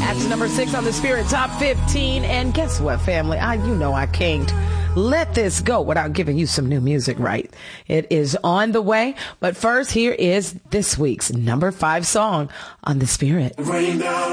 That's number 6 on the Spirit Top 15. And guess what, family? I can't let this go without giving you some new music, right? It is on the way. But first, here is this week's number 5 song on the Spirit.